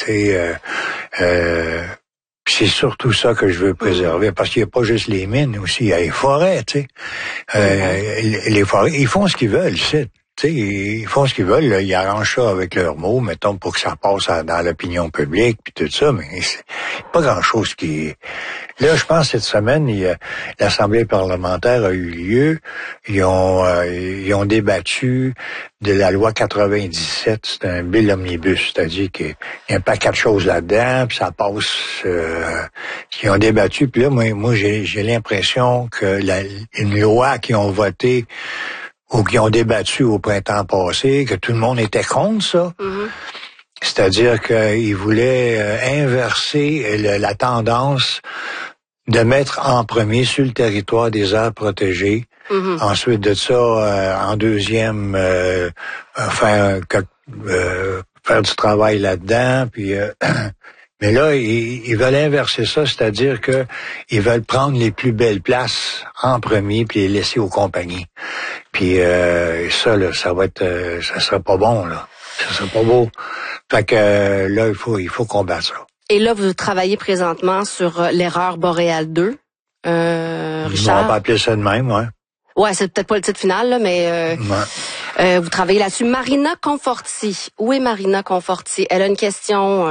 c'est surtout ça que je veux préserver, parce qu'il n'y a pas juste les mines aussi, il y a les forêts, tu sais. Les forêts, ils font ce qu'ils veulent, c'est. Tu sais, ils font ce qu'ils veulent, là, ils arrangent ça avec leurs mots, mettons, pour que ça passe dans l'opinion publique, puis tout ça, mais c'est pas grand-chose qui... Là, je pense, cette semaine, l'Assemblée parlementaire a eu lieu, ils ont débattu de la loi 97, c'est un bill omnibus, c'est-à-dire qu'il y a un paquet de choses là-dedans, puis ça passe... ils ont débattu, puis là, moi j'ai l'impression que une loi qu'ils ont votée ou qui ont débattu au printemps passé, que tout le monde était contre ça. Mm-hmm. C'est-à-dire qu'ils voulaient inverser la tendance de mettre en premier sur le territoire des aires protégées. Mm-hmm. Ensuite de ça, en deuxième, faire du travail là-dedans, puis... Mais là, ils veulent inverser ça, c'est-à-dire que ils veulent prendre les plus belles places en premier puis les laisser aux compagnies. Puis ça, là, ça sera pas bon, là. Ça sera pas beau. Fait que là, il faut combattre ça. Et là, vous travaillez présentement sur l'erreur Boréal 2. Richard? On va appeler ça de même, ouais. Ouais, c'est peut-être pas le titre final, là, mais vous travaillez là-dessus. Marina Conforti. Où est Marina Conforti? Elle a une question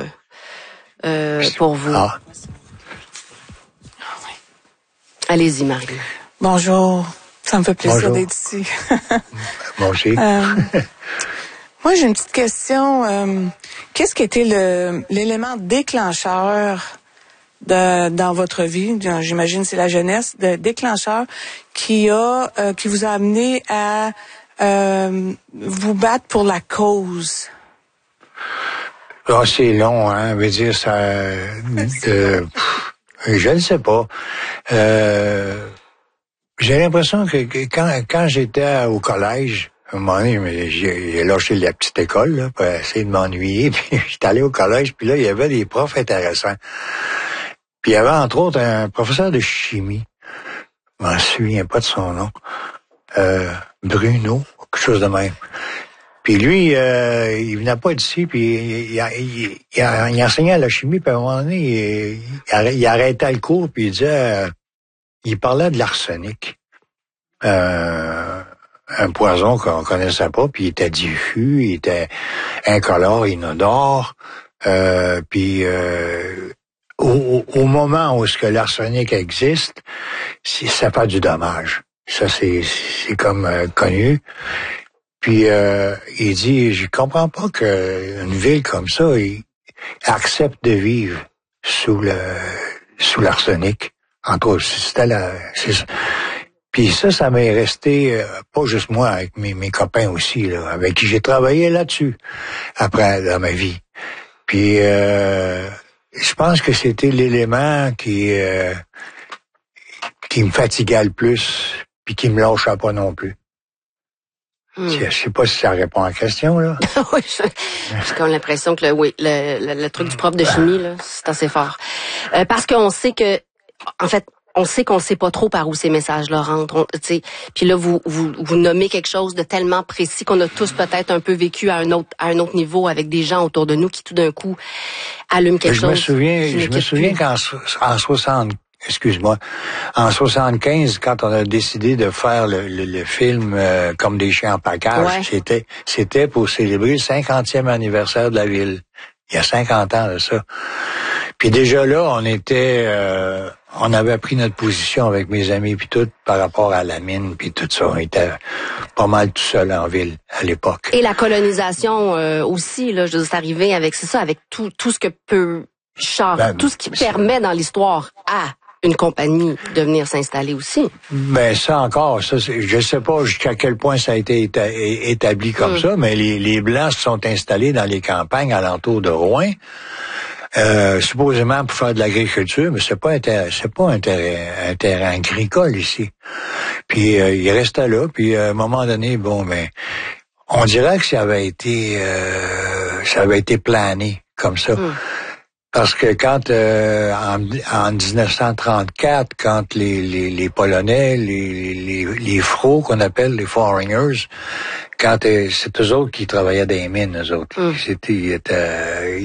pour vous. Ah. Allez-y, Marina. Bonjour. Ça me fait plaisir d'être ici. Moi aussi. Moi, j'ai une petite question. Qu'est-ce qui était l'élément déclencheur dans votre vie? J'imagine c'est la jeunesse, déclencheur qui vous a amené à vous battre pour la cause? Ah, c'est long, hein. Veut dire, ça... je ne sais pas. J'ai l'impression que quand j'étais au collège, à un moment donné, j'ai lâché la petite école là, pour essayer de m'ennuyer, puis j'étais allé au collège, puis là, il y avait des profs intéressants. Puis il y avait, entre autres, un professeur de chimie. Je m'en souviens pas de son nom. Bruno, quelque chose de même. Puis lui, il venait pas d'ici, puis il enseignait la chimie, puis à un moment donné, il arrêtait le cours, puis il disait... il parlait de l'arsenic. Un poison qu'on connaissait pas, puis il était diffus, il était incolore, inodore. Puis au moment où ce que l'arsenic existe, ça fait du dommage. Ça, c'est comme connu. Puis il dit, je comprends pas qu'une ville comme ça il accepte de vivre sous l'arsenic. Entre autres, puis ça m'est resté, pas juste moi, avec mes copains aussi, là, avec qui j'ai travaillé là-dessus, après, dans ma vie. Puis je pense que c'était l'élément qui me fatiguait le plus, puis qui me lâchait pas non plus. Je sais pas si ça répond à la question, là. Oui, j'ai comme l'impression que le truc du prof de chimie, là, c'est assez fort. Parce qu'on sait que, en fait, on sait qu'on sait pas trop par où ces messages-là rentrent. Puis là, vous nommez quelque chose de tellement précis qu'on a tous peut-être un peu vécu à un autre niveau avec des gens autour de nous qui tout d'un coup allument quelque chose. Je me souviens qu'en 75, quand on a décidé de faire le film Comme des chiens en package, c'était pour célébrer le 50e anniversaire de la ville. Il y a 50 ans de ça. Puis déjà là, on avait pris notre position avec mes amis puis tout par rapport à la mine puis tout ça. On était pas mal tout seul en ville à l'époque. Et la colonisation aussi, là, je veux dire, c'est arrivé avec tout ce que peut tout ce qui permet dans l'histoire à une compagnie de venir s'installer aussi. Ben ça encore, je sais pas jusqu'à quel point ça a été établi comme ça, mais les Blancs se sont installés dans les campagnes alentours de Rouen. Supposément pour faire de l'agriculture, mais c'est pas un terrain agricole ici. Puis il restait là, puis à un moment donné, on dirait que ça avait été plané comme ça. Parce que quand en 1934, quand les Polonais, les Fros qu'on appelle les foreigners, quand c'est eux autres qui travaillaient dans les mines, eux autres.